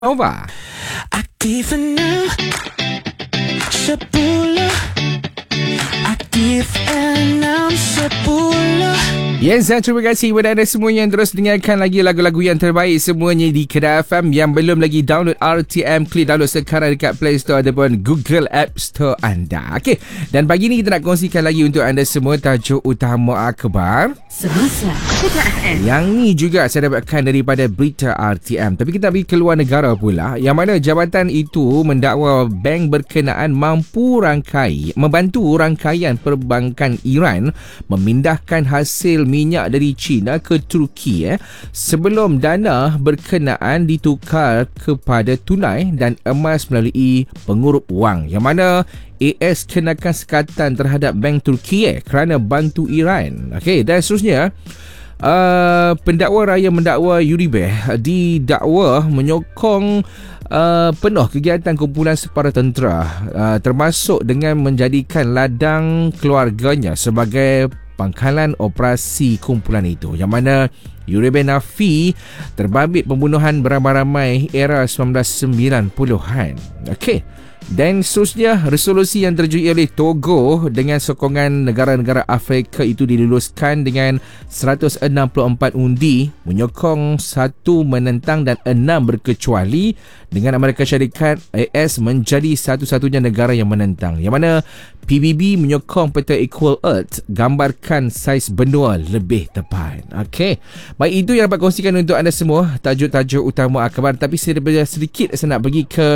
Nova. Aktif 6, 10. Aktif 6, 10. Yes, terima kasih kepada anda semua yang terus dengarkan lagi lagu-lagu yang terbaik semuanya di Kedah FM. Yang belum lagi download RTM, klik download sekarang dekat Play Store ataupun Google App Store anda. Okey, dan pagi ni kita nak kongsikan lagi untuk anda semua tajuk utama akhbar Semasa Kedah FM. Yang ni juga saya dapatkan daripada berita RTM. Tapi kita pergi keluar negara pula, yang mana jabatan itu mendakwa bank berkenaan membantu rangkaian perbankan Iran memindahkan hasil minyak dari China ke Turki sebelum dana berkenaan ditukar kepada tunai dan emas melalui pengurup wang, yang mana AS kenakan sekatan terhadap bank Turki kerana bantu Iran. Okey, dan seterusnya pendakwa raya mendakwa Uribeh didakwa menyokong penuh kegiatan kumpulan separa tentera, termasuk dengan menjadikan ladang keluarganya sebagai pangkalan operasi kumpulan itu, yang mana Uribeh nafi terbabit pembunuhan beramai-ramai era 1990-an. Okey. Dan seterusnya, resolusi yang terjadi oleh Togo dengan sokongan negara-negara Afrika itu diluluskan dengan 164 undi menyokong 1 menentang dan 6 berkecuali, dengan Amerika Syarikat AS menjadi satu-satunya negara yang menentang, yang mana PBB menyokong peta Equal Earth, gambarkan saiz benua lebih tepat. Okey, baik, itu yang dapat kongsikan untuk anda semua tajuk-tajuk utama akhbar. Tapi sedikit saya nak pergi ke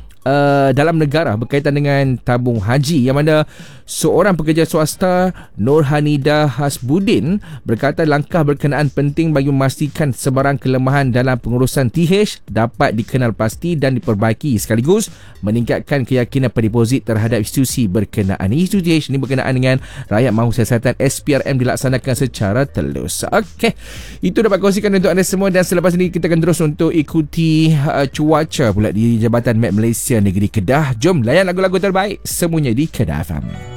dalam negara berkaitan dengan tabung haji, yang mana seorang pekerja swasta, Nur Hanidah Hasbudin, berkata langkah berkenaan penting bagi memastikan sebarang kelemahan dalam pengurusan TH dapat dikenal pasti dan diperbaiki, sekaligus meningkatkan keyakinan pendeposit terhadap institusi berkenaan. Institusi TH ini berkenaan dengan rakyat mahu siasatan SPRM dilaksanakan secara telus. Okey, itu dapat kongsikan untuk anda semua, dan selepas ini kita akan terus untuk ikuti cuaca pula di Jabatan Met Malaysia Negeri Kedah. Jom layan lagu-lagu terbaik semuanya di Kedah FM.